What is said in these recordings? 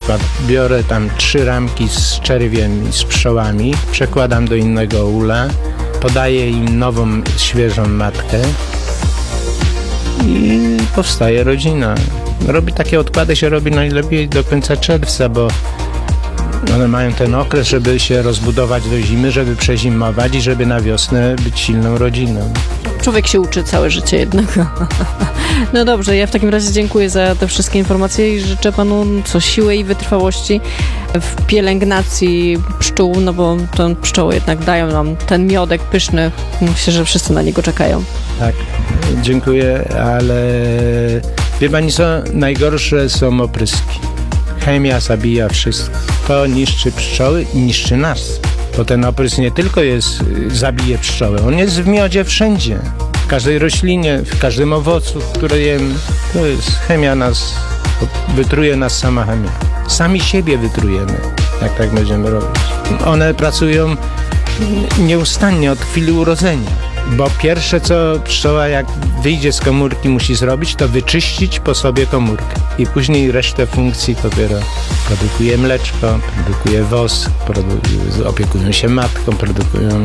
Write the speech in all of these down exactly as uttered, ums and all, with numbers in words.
przykład biorę tam trzy ramki z czerwiem i z pszczołami, przekładam do innego ula, podaję im nową, świeżą matkę i powstaje rodzina. Robi takie odkłady się robi najlepiej do końca czerwca, bo one mają ten okres, żeby się rozbudować do zimy, żeby przezimować i żeby na wiosnę być silną rodziną. Człowiek się uczy całe życie jednak. No dobrze, ja w takim razie dziękuję za te wszystkie informacje i życzę panu co siły i wytrwałości w pielęgnacji pszczół, no bo to pszczoły jednak dają nam ten miodek pyszny. Myślę, że wszyscy na niego czekają. Tak, dziękuję, ale wie pani co, najgorsze są opryski. Chemia zabija wszystko. To niszczy pszczoły i niszczy nas. Bo ten oprysk nie tylko jest, zabije pszczoły, on jest w miodzie wszędzie. W każdej roślinie, w każdym owocu, które jemy. To jest chemia nas, wytruje nas sama chemia. Sami siebie wytrujemy, jak tak będziemy robić. One pracują nieustannie od chwili urodzenia. Bo pierwsze, co pszczoła jak wyjdzie z komórki musi zrobić, to wyczyścić po sobie komórkę. I później resztę funkcji dopiero produkuje mleczko, produkuje wosk, produ- opiekują się matką, produkują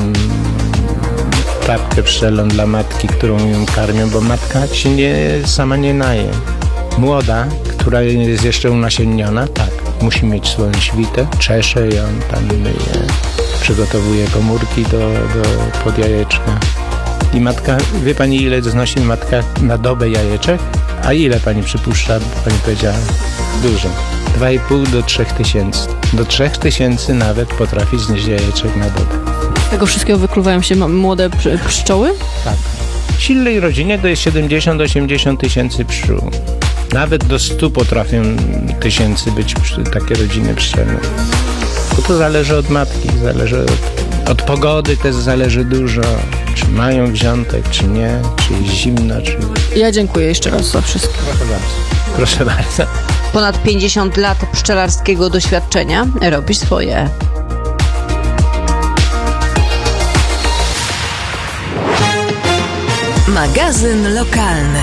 klapkę pszczelą dla matki, którą ją karmią, bo matka się nie, sama nie naje. Młoda, która jest jeszcze unasienniona, tak, musi mieć swoją świtę, czesze ją, tam myje, przygotowuje komórki do, do pod jajeczka. I matka, wie pani ile znosi matka na dobę jajeczek? A ile pani przypuszcza? Pani powiedziała, dużo. dwa i pół do trzech tysięcy. Do trzech tysięcy nawet potrafi znieść jajeczek na dobę. Z tego wszystkiego wykluwają się młode pszczoły? Tak. W silnej rodzinie to jest siedemdziesiąt do osiemdziesięciu tysięcy pszczół. Nawet do stu potrafią tysięcy być takie rodziny pszczelne. Bo to zależy od matki, zależy od, od pogody też zależy dużo. Czy mają wziątek, czy nie, czy jest zimno, czy... Ja dziękuję jeszcze raz za wszystko. Proszę bardzo. Proszę bardzo. Ponad pięćdziesiąt lat pszczelarskiego doświadczenia robi swoje. Magazyn lokalny.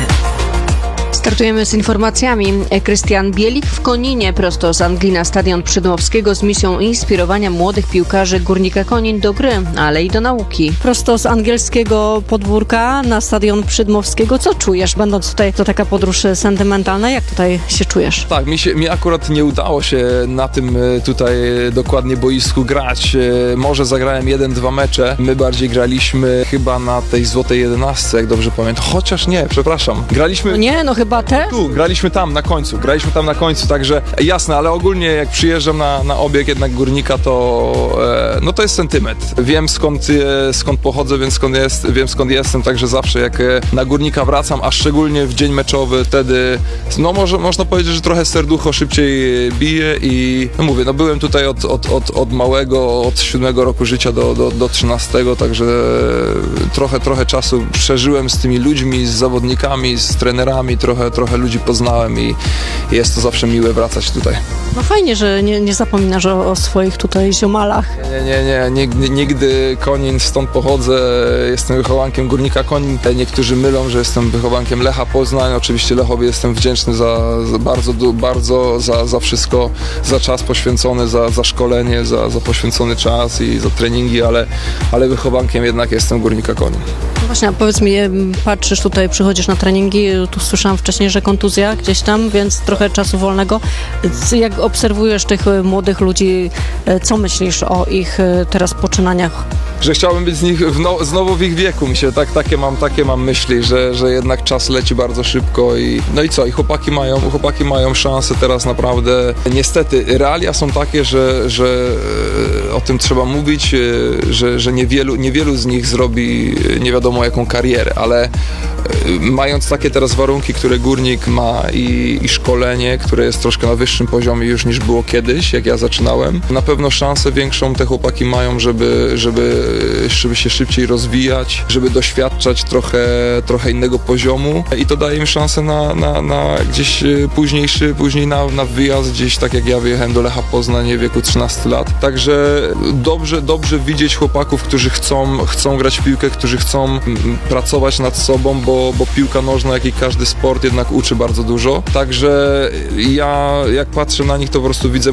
Startujemy z informacjami. Krystian Bielik w Koninie, prosto z Anglii na Stadion Przydmowskiego z misją inspirowania młodych piłkarzy Górnika Konin do gry, ale i do nauki. Prosto z angielskiego podwórka na Stadion Przydmowskiego. Co czujesz, będąc tutaj? To taka podróż sentymentalna. Jak tutaj się czujesz? Tak, mi, się, mi akurat nie udało się na tym tutaj dokładnie boisku grać. Może zagrałem jeden, dwa mecze. My bardziej graliśmy chyba na tej złotej jedenastce, jak dobrze pamiętam. Chociaż nie, przepraszam. Graliśmy... No nie, no chyba te? Tu, graliśmy tam na końcu, graliśmy tam na końcu, także jasne, ale ogólnie jak przyjeżdżam na, na obieg jednak Górnika, to e, no to jest sentyment. Wiem skąd, e, skąd pochodzę, więc skąd jest, wiem skąd jestem, także zawsze jak e, na Górnika wracam, a szczególnie w dzień meczowy, wtedy no może, można powiedzieć, że trochę serducho szybciej bije i no mówię, no byłem tutaj od, od, od, od małego, od siódmego roku życia do, do, do trzynastego, także trochę, trochę czasu przeżyłem z tymi ludźmi, z zawodnikami, z trenerami, trochę trochę ludzi poznałem i jest to zawsze miłe wracać tutaj. No fajnie, że nie, nie zapominasz o, o swoich tutaj ziomalach. Nie, nie, nie, nigdy, nigdy Konin, stąd pochodzę, jestem wychowankiem Górnika Konin. Niektórzy mylą, że jestem wychowankiem Lecha Poznań. Oczywiście Lechowi jestem wdzięczny za, za bardzo, bardzo za, za wszystko, za czas poświęcony, za, za szkolenie, za, za poświęcony czas i za treningi, ale, ale wychowankiem jednak jestem Górnika Konin. No właśnie, a powiedz mi, patrzysz tutaj, przychodzisz na treningi, tu słyszałam wcześniej, że kontuzja gdzieś tam, więc trochę czasu wolnego. Jak obserwujesz tych młodych ludzi, co myślisz o ich teraz poczynaniach? Że chciałbym być z nich w no, znowu w ich wieku, mi się tak, takie mam, takie mam myśli, że, że jednak czas leci bardzo szybko i no i co, i chłopaki mają, chłopaki mają szansę teraz naprawdę. Niestety realia są takie, że, że o tym trzeba mówić, że, że niewielu, niewielu z nich zrobi nie wiadomo jaką karierę, ale mając takie teraz warunki, które Górnik ma i, i szkolenie, które jest troszkę na wyższym poziomie już niż było kiedyś, jak ja zaczynałem, na pewno szansę większą te chłopaki mają, żeby, żeby żeby się szybciej rozwijać, żeby doświadczać trochę, trochę innego poziomu i to daje im szansę na, na, na gdzieś późniejszy, później na, na wyjazd gdzieś, tak jak ja wyjechałem do Lecha Poznań w wieku trzynastu lat. Także dobrze, dobrze widzieć chłopaków, którzy chcą, chcą grać w piłkę, którzy chcą pracować nad sobą, bo, bo piłka nożna, jak i każdy sport jednak uczy bardzo dużo. Także ja jak patrzę na nich, to po prostu widzę